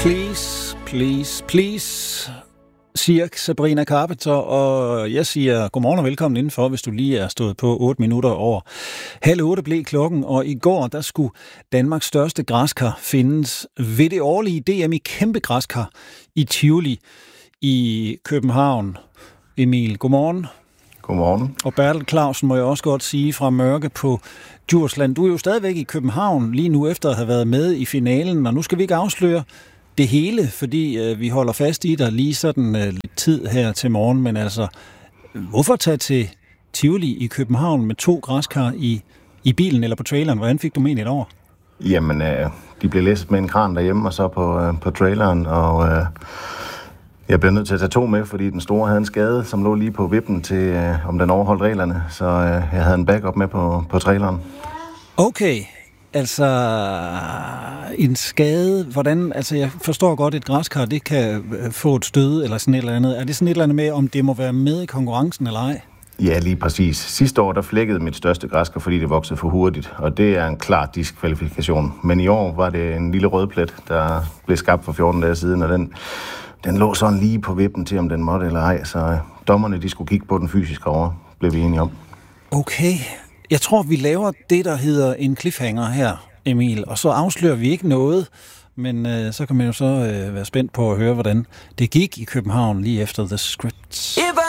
Please, please, please, siger Sabrina Carpenter, og jeg siger godmorgen og velkommen indenfor, hvis du lige er stået på 8 minutter over. 7:30 blev klokken, og i går, der skulle Danmarks største græskar findes ved det årlige DM i kæmpe græskar i Tivoli i København. Emil, godmorgen. Godmorgen. Og Bertel Clausen må jeg også godt sige fra Mørke på Djursland. Du er jo stadigvæk i København lige nu efter at have været med i finalen, og nu skal vi ikke afsløre det hele, fordi vi holder fast i dig lige sådan lidt tid her til morgen, men altså, hvorfor tage til Tivoli i København med 2 græskar i bilen eller på traileren? Hvordan fik du med et over? Jamen, de blev læsset med en kran derhjemme og så på traileren, og jeg blev nødt til at tage 2 med, fordi den store havde en skade, som lå lige på vippen til, om den overholdt reglerne, så jeg havde en backup med på traileren. Okay. Altså, en skade, hvordan, altså jeg forstår godt, et græskar, det kan få et stød eller sådan et eller andet. Er det sådan et eller andet med, om det må være med i konkurrencen eller ej? Ja, lige præcis. Sidste år, der flækkede mit største græskar, fordi det voksede for hurtigt, og det er en klar diskvalifikation. Men i år var det en lille rød plet, der blev skabt for 14 dage siden, og den lå sådan lige på vippen til, om den måtte eller ej, så dommerne, de skulle kigge på den fysiske over, blev vi enige om. Okay. Jeg tror, vi laver det, der hedder en cliffhanger her, Emil, og så afslører vi ikke noget, men så kan man jo så være spændt på at høre, hvordan det gik i København lige efter The Scripts.